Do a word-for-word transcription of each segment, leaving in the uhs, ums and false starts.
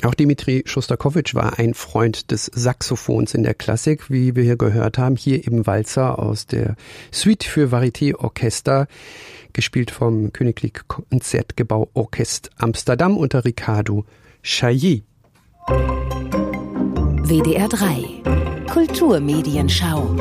Auch Dimitri Schostakowitsch war ein Freund des Saxophons in der Klassik, wie wir hier gehört haben. Hier im Walzer aus der Suite für Varieté Orchester, gespielt vom Königlich Konzertgebouw Orkest Amsterdam unter Ricardo Chailly. W D R drei Kulturmedienschau.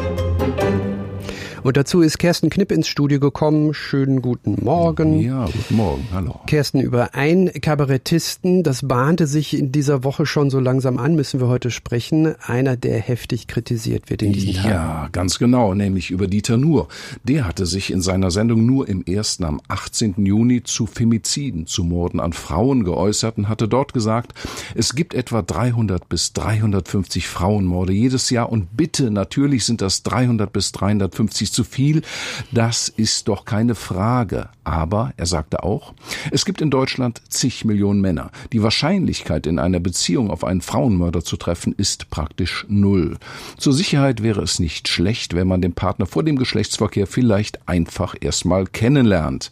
Und dazu ist Kerstin Knipp ins Studio gekommen. Schönen guten Morgen. Ja, guten Morgen, hallo. Kerstin, über einen Kabarettisten, das bahnte sich in dieser Woche schon so langsam an, müssen wir heute sprechen. Einer, der heftig kritisiert wird in diesen Tagen. Ja, ganz genau, nämlich über Dieter Nuhr. Der hatte sich in seiner Sendung Nur im Ersten am achtzehnten Juni zu Femiziden, zu Morden an Frauen geäußert und hatte dort gesagt, es gibt etwa dreihundert bis dreihundertfünfzig Frauenmorde jedes Jahr und bitte, natürlich sind das dreihundert bis dreihundertfünfzig zu viel, das ist doch keine Frage. Aber, er sagte auch, es gibt in Deutschland zig Millionen Männer. Die Wahrscheinlichkeit, in einer Beziehung auf einen Frauenmörder zu treffen, ist praktisch null. Zur Sicherheit wäre es nicht schlecht, wenn man den Partner vor dem Geschlechtsverkehr vielleicht einfach erstmal kennenlernt.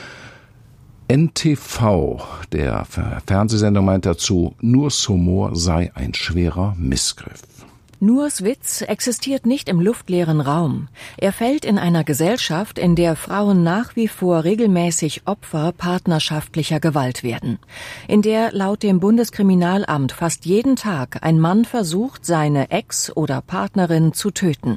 N T V, der Fernsehsender, meint dazu, Nuhrs Humor sei ein schwerer Missgriff. Nuhrs Witz existiert nicht im luftleeren Raum. Er fällt in einer Gesellschaft, in der Frauen nach wie vor regelmäßig Opfer partnerschaftlicher Gewalt werden. In der laut dem Bundeskriminalamt fast jeden Tag ein Mann versucht, seine Ex oder Partnerin zu töten.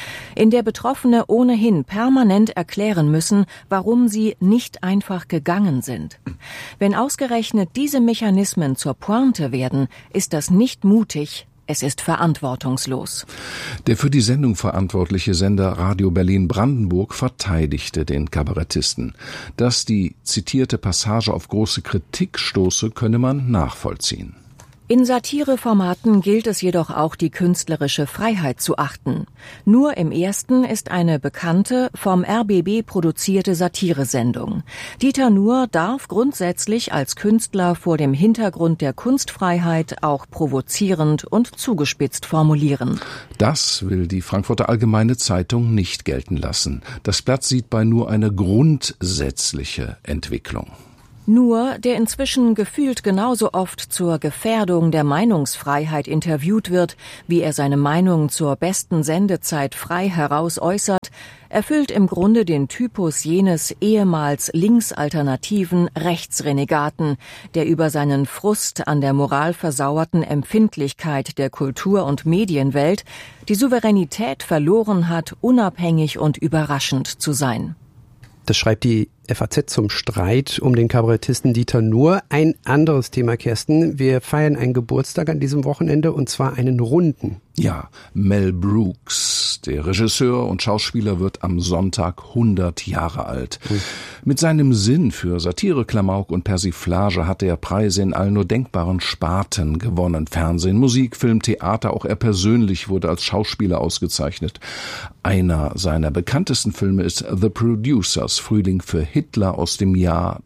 In der Betroffene ohnehin permanent erklären müssen, warum sie nicht einfach gegangen sind. Wenn ausgerechnet diese Mechanismen zur Pointe werden, ist das nicht mutig, es ist verantwortungslos. Der für die Sendung verantwortliche Sender Radio Berlin-Brandenburg verteidigte den Kabarettisten. Dass die zitierte Passage auf große Kritik stoße, könne man nachvollziehen. In Satireformaten gilt es jedoch auch, die künstlerische Freiheit zu achten. Nur im Ersten ist eine bekannte, vom R B B produzierte Satiresendung. Dieter Nuhr darf grundsätzlich als Künstler vor dem Hintergrund der Kunstfreiheit auch provozierend und zugespitzt formulieren. Das will die Frankfurter Allgemeine Zeitung nicht gelten lassen. Das Blatt sieht bei Nuhr eine grundsätzliche Entwicklung. Nuhr, der inzwischen gefühlt genauso oft zur Gefährdung der Meinungsfreiheit interviewt wird, wie er seine Meinung zur besten Sendezeit frei heraus äußert, erfüllt im Grunde den Typus jenes ehemals linksalternativen Rechtsrenegaten, der über seinen Frust an der moralversauerten Empfindlichkeit der Kultur- und Medienwelt die Souveränität verloren hat, unabhängig und überraschend zu sein. Das schreibt die F A Z zum Streit um den Kabarettisten Dieter Nuhr. Ein anderes Thema, Kerstin. Wir feiern einen Geburtstag an diesem Wochenende, und zwar einen runden. Ja, Mel Brooks, der Regisseur und Schauspieler, wird am Sonntag hundert Jahre alt. Mhm. Mit seinem Sinn für Satire, Klamauk und Persiflage hatte er Preise in allen nur denkbaren Sparten gewonnen. Fernsehen, Musik, Film, Theater, auch er persönlich wurde als Schauspieler ausgezeichnet. Einer seiner bekanntesten Filme ist The Producers, Frühling für Hitler aus dem Jahr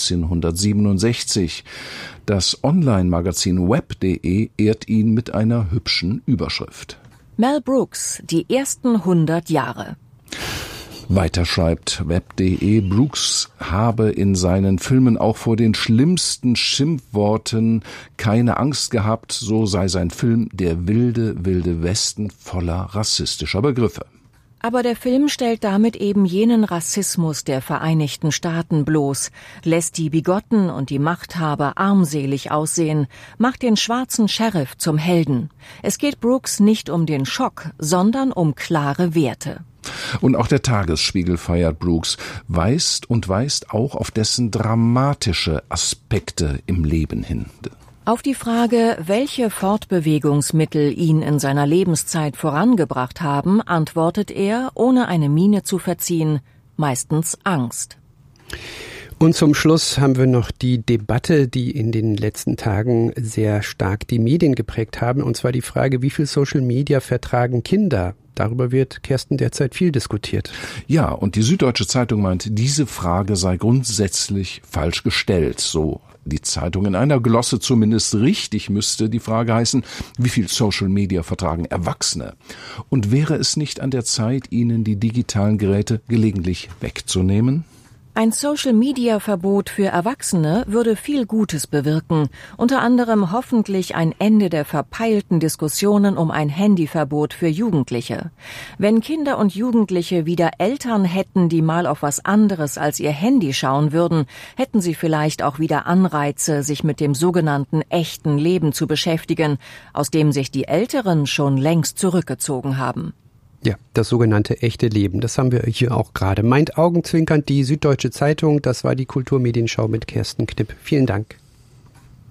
neunzehnhundertsiebenundsechzig. Das Online-Magazin web punkt de ehrt ihn mit einer hübschen Überschrift. Mel Brooks, die ersten hundert Jahre. Weiter schreibt web punkt de, Brooks habe in seinen Filmen auch vor den schlimmsten Schimpfworten keine Angst gehabt, so sei sein Film Der wilde, wilde Westen voller rassistischer Begriffe. Aber der Film stellt damit eben jenen Rassismus der Vereinigten Staaten bloß, lässt die Bigotten und die Machthaber armselig aussehen, macht den schwarzen Sheriff zum Helden. Es geht Brooks nicht um den Schock, sondern um klare Werte. Und auch der Tagesspiegel feiert Brooks, weist und weist auch auf dessen dramatische Aspekte im Leben hin. Auf die Frage, welche Fortbewegungsmittel ihn in seiner Lebenszeit vorangebracht haben, antwortet er, ohne eine Miene zu verziehen, meistens Angst. Und zum Schluss haben wir noch die Debatte, die in den letzten Tagen sehr stark die Medien geprägt haben, und zwar die Frage, wie viel Social Media vertragen Kinder? Darüber wird, Kerstin, derzeit viel diskutiert. Ja, und die Süddeutsche Zeitung meint, diese Frage sei grundsätzlich falsch gestellt, so die Zeitung. In einer Glosse zumindest richtig müsste die Frage heißen, wie viel Social Media vertragen Erwachsene? Und wäre es nicht an der Zeit, ihnen die digitalen Geräte gelegentlich wegzunehmen? Ein Social-Media-Verbot für Erwachsene würde viel Gutes bewirken, unter anderem hoffentlich ein Ende der verpeilten Diskussionen um ein Handyverbot für Jugendliche. Wenn Kinder und Jugendliche wieder Eltern hätten, die mal auf was anderes als ihr Handy schauen würden, hätten sie vielleicht auch wieder Anreize, sich mit dem sogenannten echten Leben zu beschäftigen, aus dem sich die Älteren schon längst zurückgezogen haben. Ja, das sogenannte echte Leben, das haben wir hier auch gerade. Meint augenzwinkernd die Süddeutsche Zeitung, das war die Kulturmedienschau mit Kerstin Knipp. Vielen Dank.